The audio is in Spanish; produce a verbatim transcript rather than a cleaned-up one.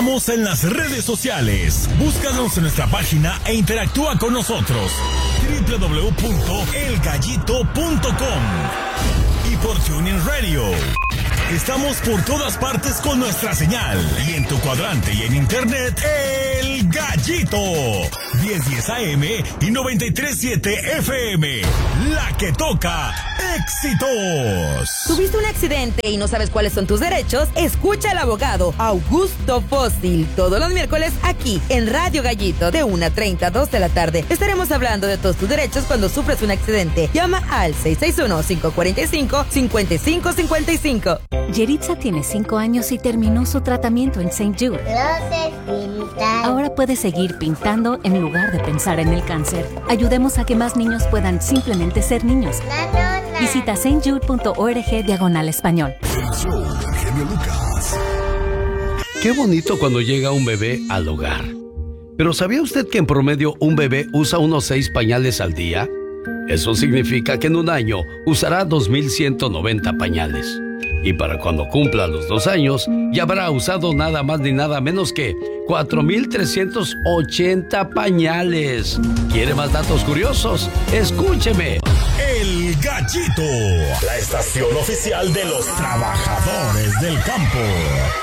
Estamos en las redes sociales. Búscanos en nuestra página e interactúa con nosotros. doble u doble u doble u punto el gallito punto com y por TuneIn Radio. Estamos por todas partes con nuestra señal y en tu cuadrante y en internet El Gallito diez diez A M y noventa y tres punto siete F M, la que toca éxitos. ¿Tuviste un accidente y no sabes cuáles son tus derechos? Escucha al abogado Augusto Fósil todos los miércoles aquí en Radio Gallito de una treinta a dos de la tarde. Estaremos hablando de todos tus derechos cuando sufres un accidente. Llama al seis seis uno, cinco cuatro cinco, cinco cinco cinco cinco. Yeritza tiene cinco años y terminó su tratamiento en Saint Jude. Ahora puede seguir pintando en lugar de pensar en el cáncer. Ayudemos a que más niños puedan simplemente ser niños. Visita saintjude.org diagonal español. Qué bonito cuando llega un bebé al hogar. Pero ¿sabía usted que en promedio un bebé usa unos seis pañales al día? Eso significa que en un año usará dos mil ciento noventa pañales. Y para cuando cumpla los dos años, ya habrá usado nada más ni nada menos que cuatro mil trescientos ochenta pañales. ¿Quiere más datos curiosos? Escúcheme. El Gallito, la estación oficial de los trabajadores del campo.